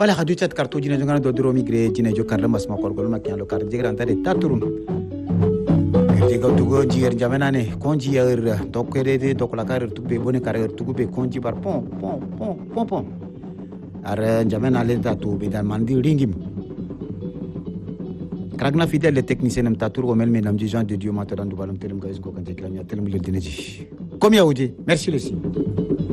Voilà, radio chat kartu jine jongana do dro migre jine jo karla mas ma kolgol ma kyan lo kar jigranta de taturun. Jego tugo jier jamenane konji yer dokere de dokla kar tubbe bone kar tubbe konji bar pon. Are jamenale tatu be dan mandi ringim. Kragna fidèle technicien nam tatur o melme nam Jean de Dieu matadan du balam telum gais go kan tekla mi telum le dineji. Comme yaoudi, merci le si.